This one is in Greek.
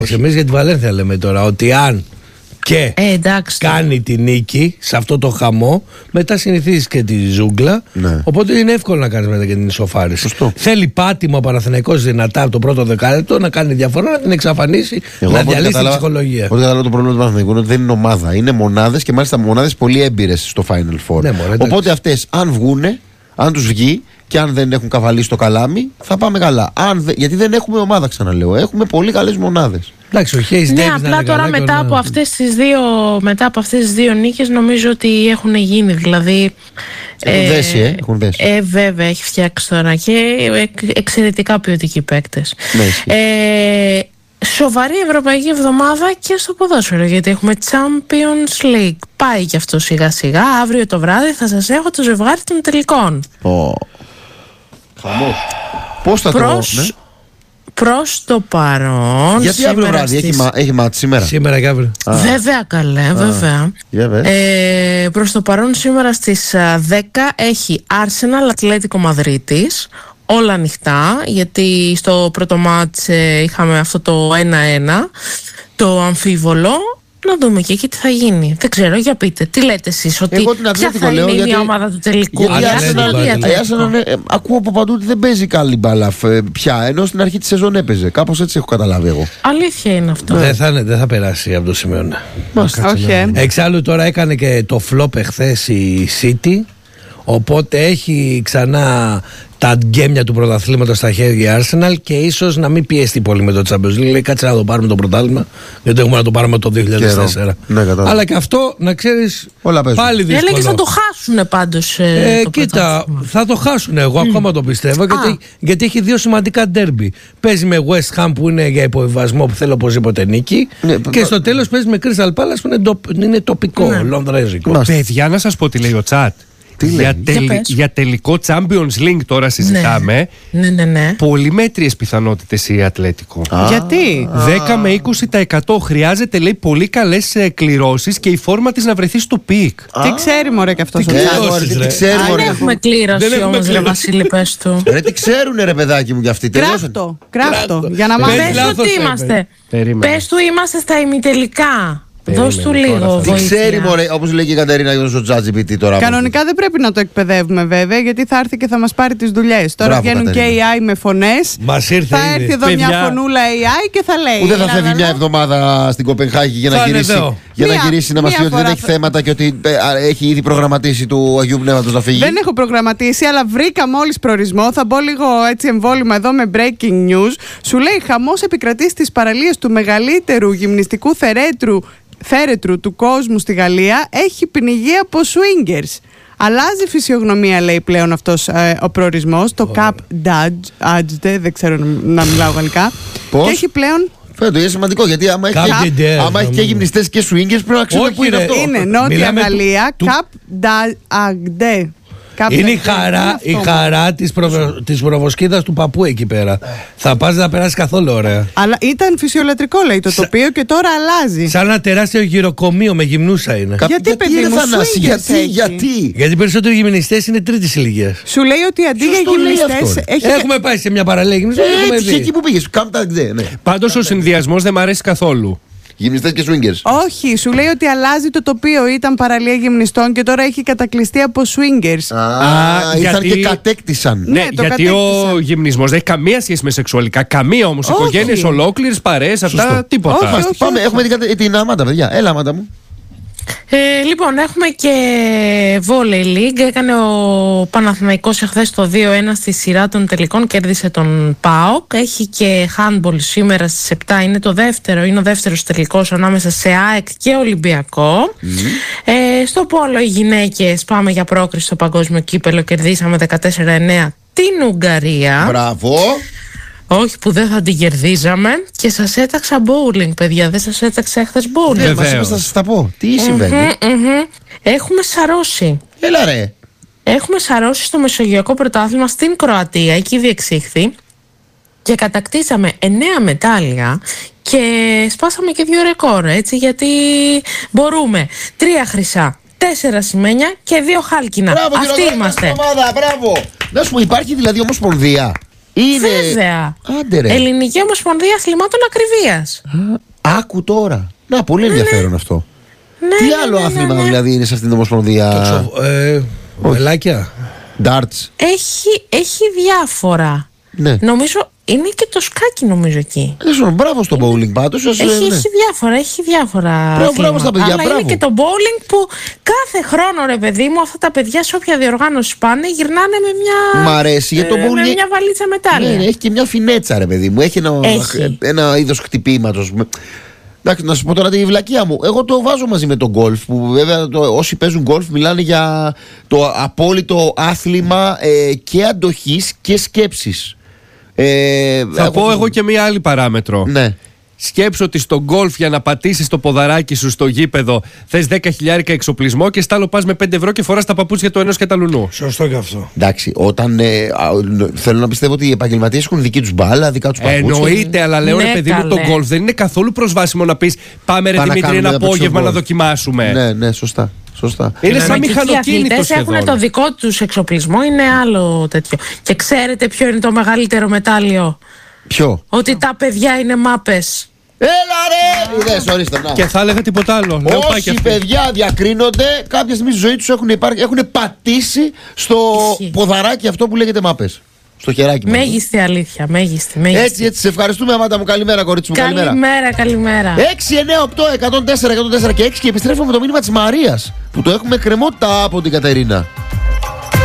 Εμείς για τη Βαλένθια λέμε τώρα ότι αν και κάνει τη νίκη σε αυτό το χαμό, μετά συνηθίζεις και τη ζούγκλα. Ναι. Οπότε είναι εύκολο να κάνεις μετά και την ισοφάριση. Θέλει πάτημα ο Παναθηναϊκός δυνατά από το πρώτο δεκάλεπτο να κάνει διαφορά, να την εξαφανίσει, να διαλύσει την ψυχολογία. Ό,τι κατάλαβα το πρόβλημα του Παναθηναϊκού είναι ότι δεν είναι ομάδα. Είναι μονάδες και μάλιστα μονάδες πολύ έμπειρες στο Final Four. Ναι, οπότε αυτές, αν βγούνε, αν τους βγει και αν δεν έχουν καβαλήσει το καλάμι, θα πάμε καλά. Γιατί δεν έχουμε ομάδα, ξαναλέω. Έχουμε πολύ καλές μονάδες. Ναι, απλά τώρα μετά από αυτές τις δύο νίκες νομίζω ότι έχουν γίνει, δηλαδή έχουν δέσει. Βέβαια, έχει φτιάξει τώρα και εξαιρετικά ποιοτικοί παίκτες. Σοβαρή ευρωπαϊκή εβδομάδα και στο ποδόσφαιρο, γιατί έχουμε Champions League. Πάει και αυτό σιγά σιγά. Αύριο το βράδυ θα σας έχω το ζευγάρι των τελικών. Χαμός. Πώς θα Προς το παρόν. Γιατί αύριο βράδυ έχει μάτι σήμερα? Σήμερα και αύριο. Βέβαια, καλέ, βέβαια. Προς το παρόν σήμερα στις 10 έχει Arsenal Ατλέτικο Μαδρίτης. Όλα ανοιχτά, γιατί στο πρώτο μάτς είχαμε αυτό το 1-1, το αμφίβολο. Να δούμε και εκεί τι θα γίνει. Δεν ξέρω, για πείτε. Τι λέτε εσείς, ότι ποια θα είναι η ομάδα του τελικού? Ακούω από παντού ότι δεν παίζει καλή μπάλα πια, ενώ στην αρχή της σεζόν έπαιζε. Κάπως έτσι έχω καταλάβει εγώ. Αλήθεια είναι αυτό. Δεν θα περάσει από το Σιμεώνε. Εξάλλου τώρα έκανε και το φλόπ εχθές η City, οπότε έχει ξανά τα γκέμια του πρωταθλήματος στα χέρια Arsenal και ίσως να μην πιέσει πολύ με το Champions League. Λέει κάτσε να το πάρουμε το πρωτάθλημα, γιατί έχουμε να το πάρουμε το 2004. Ναι, αλλά και αυτό να ξέρεις πάλι δύσκολο. Έλεγες να το χάσουνε πάντως. Κοίτα, θα το χάσουν. Εγώ ακόμα το πιστεύω, γιατί έχει δύο σημαντικά ντέρμπι. Παίζει με West Ham που είναι για υποβιβασμό, που θέλει οπωσδήποτε νίκη, και στο τέλος παίζει με Crystal Palace που είναι τοπικό, λονδρέζικο. Παιδιά, να σας πω τι λέει ο chat. Για τελικό Champions League τώρα συζητάμε. Ναι. Πολύ μέτριες πιθανότητες η Ατλέτικο. Γιατί? 10 με 20% χρειάζεται, λέει, πολύ καλές κληρώσεις και η φόρμα της να βρεθεί στο πικ. Τι ξέρει μωρέ και αυτός ο Τσάρος. Δεν έχουμε κλήρωση όμως, ρε Βασίλη, πες του. Τι ξέρουνε ρε παιδάκι μου κι αυτοί. Κράφτο. Για να μάθει. Πες του τι είμαστε. Πες του είμαστε στα ημιτελικά. Δώσ' του λίγο βοήθεια. Τι ξέρει μωρέ, όπως λέει και η Κατερίνα για το ChatGPT τώρα. Κανονικά δεν πρέπει να το εκπαιδεύουμε βέβαια, γιατί θα έρθει και θα μας πάρει τις δουλειές. Τώρα βγαίνουν και AI με φωνές. Θα έρθει εδώ μια φωνούλα AI και θα λέει. Ούτε θα φεύγει μια εβδομάδα στην Κοπενχάγη για να γυρίσει να μας πει ότι δεν έχει θέματα και ότι έχει ήδη προγραμματίσει του Αγίου Πνεύματος να φύγει. Δεν έχω προγραμματίσει, αλλά βρήκα μόλις προορισμό. Θα μπω λίγο έτσι εμβόλυμα εδώ με breaking news. Σου λέει χαμός επικρατεί στις παραλίες του μεγαλύτερου γυμνιστικού θέρετρου του κόσμου στη Γαλλία. Έχει πνιγεί από swingers. Αλλάζει φυσιογνωμία, λέει πλέον αυτός ο προορισμός. Το Cap d'Agde, δεν ξέρω να μιλάω γαλλικά. Πώς? Και έχει πλέον. Φέτο είναι σημαντικό, γιατί άμα έχει και γυμνιστές και swingers πρέπει να ξέρουμε πού είναι αυτό. Είναι Νότια Γαλλία, Cap d'Agde. Είναι η χαρά της προβοσκίδας του παππού εκεί πέρα. Θα πας να περάσει καθόλου ωραία. Αλλά ήταν φυσιολατρικό, λέει, το τοπίο και τώρα αλλάζει. Σαν ένα τεράστιο γυροκομείο με γυμνούσα είναι. Γιατί παιδί μου, γιατί περισσότεροι γυμνιστές είναι τρίτης ηλικίας. Σου λέει ότι αντί για γυμνιστές. Έχουμε πάει σε μια παραλία γυμνιστών. Εκεί που πήγες, πάντως ο συνδυασμός δεν μ' αρέσει καθόλου. Γυμνιστές και swingers. Όχι, σου λέει ότι αλλάζει το τοπίο. Ήταν παραλία γυμνιστών και τώρα έχει κατακλειστεί από swingers. Ήρθαν και κατέκτησαν. Ναι, γιατί ο γυμνισμός δεν έχει καμία σχέση με σεξουαλικά. Καμία όμως. Οικογένειες ολόκληρες, παρέες, αυτά τίποτα. Όχι, πάμε, έχουμε την Αμάντα, παιδιά. Έλα, Αμάντα μου. Λοιπόν, έχουμε και Volley League. Έκανε ο Παναθηναϊκός εχθές το 2-1 στη σειρά των τελικών, κέρδισε τον ΠΑΟΚ. Έχει και handball σήμερα στις 7. Είναι ο δεύτερος τελικός ανάμεσα σε ΑΕΚ και Ολυμπιακό. Στο πόλο οι γυναίκες πάμε για πρόκριση στο παγκόσμιο κύπελο. Κερδίσαμε 14-9 την Ουγγαρία. Μπράβο. Όχι που δεν θα την κερδίζαμε. Και σας έταξα bowling, παιδιά. Δεν σας έταξα χθες bowling. Θα σας τα πω. Τι συμβαίνει? Έχουμε σαρώσει. Έλα ρε. Έχουμε σαρώσει στο Μεσογειακό Πρωτάθλημα στην Κροατία. Εκεί διεξήχθη. Και κατακτήσαμε 9 μετάλλια. Και σπάσαμε και 2 ρεκόρ. Έτσι, γιατί μπορούμε. 3 χρυσά, 4 σημαίνια και 2 χάλκινα. Μπράβο, αυτοί είμαστε. Μπράβο. Να σου πω, υπάρχει δηλαδή ομοσπονδία? Βέβαια. Ελληνική Ομοσπονδία Αθλημάτων Ακριβίας. Άκου τώρα. Να, πολύ ενδιαφέρον αυτό. Τι άλλο άθλημα δηλαδή είναι σε αυτήν την Ομοσπονδία? Βελάκια. Darts. Έχει διάφορα. Ναι. Νομίζω είναι και το σκάκι, νομίζω εκεί. Μπράβο στο bowling πάντως. Έχει διάφορα. Μπράβο στα παιδιά. Αλλά είναι και το bowling που κάθε χρόνο, ρε παιδί μου, αυτά τα παιδιά σε όποια διοργάνωση πάνε γυρνάνε με μια. Μ' αρέσει για το bowling. Με μια βαλίτσα μετάλλια. Ναι, έχει και μια φινέτσα, ρε παιδί μου. Έχει ένα είδος χτυπήματος. Εντάξει, να σου πω τώρα τη βλακεία μου. Εγώ το βάζω μαζί με τον γκολφ. Που βέβαια όσοι παίζουν γκολφ μιλάνε για το απόλυτο άθλημα και αντοχής και σκέψης. Θα πω εγώ και μία άλλη παράμετρο. Ναι. Σκέψου ότι στο γκολφ για να πατήσεις το ποδαράκι σου στο γήπεδο θες 10.000 εξοπλισμό και στάλο πας με 5 ευρώ και φοράς τα παπούτσια του ενός και τα λουνού. Σωστό και αυτό. Εντάξει, όταν. Θέλω να πιστεύω ότι οι επαγγελματίες έχουν δική τους μπάλα, δικά τους παπούτσια. Εννοείται, αλλά λέω ρε παιδί μου, το γκολφ δεν είναι καθόλου προσβάσιμο να πεις πάμε ρε Δημήτρη ένα απόγευμα να δοκιμάσουμε. Ναι, σωστά. Είναι σαν μηχανοκίνητο σχεδόν. Έχουν το δικό τους εξοπλισμό, είναι άλλο τέτοιο. Και ξέρετε ποιο είναι το μεγαλύτερο μετάλλιο? Ποιο? Ότι τα παιδιά είναι μάπες. Έλα ρε! Είδες, ορίστε, να. Και θα έλεγα τίποτα άλλο. Όσοι παιδιά διακρίνονται, κάποια στιγμή στη ζωή τους έχουν πατήσει στο ποδαράκι αυτό που λέγεται μάπες. Στο χεράκι μου. Μέγιστη αλήθεια, μέγιστη. Έτσι, σε ευχαριστούμε, Αμάντα μου. Καλημέρα, κορίτσι μου. Καλημέρα. 6, 9, 8, 104, 104 και 6 και επιστρέφουμε με το μήνυμα της Μαρίας που το έχουμε κρεμότητα από την Κατερίνα.